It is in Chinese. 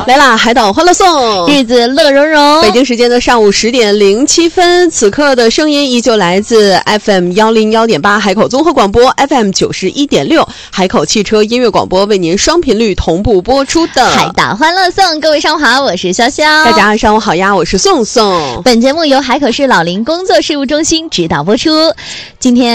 来啦，海岛欢乐颂， 日子乐融融。 北京时间的上午10点07分，此刻的声音依旧来自 FM 101.8海口综合广播 FM 91.6海口汽车音乐广播，为您双频率同步播出的海岛欢乐颂。各位上午好，我是潇潇。 大家上午好呀，我是宋宋。 本节目由海口市老龄工作事务中心指导播出。今天